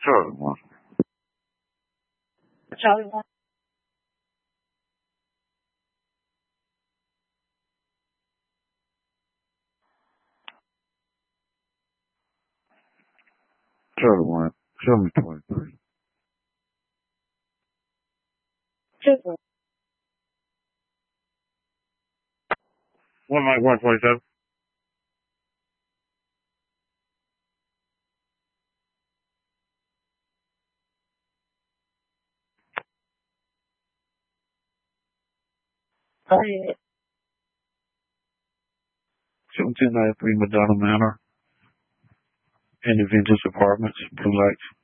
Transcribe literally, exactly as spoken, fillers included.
Charlie one. Charlie one. Charlie one. Show me twenty-three. Two. One Mike one twenty-seven. Go ahead. seventeen ninety-three Madonna Manor. Independence Apartments, Blue Lights.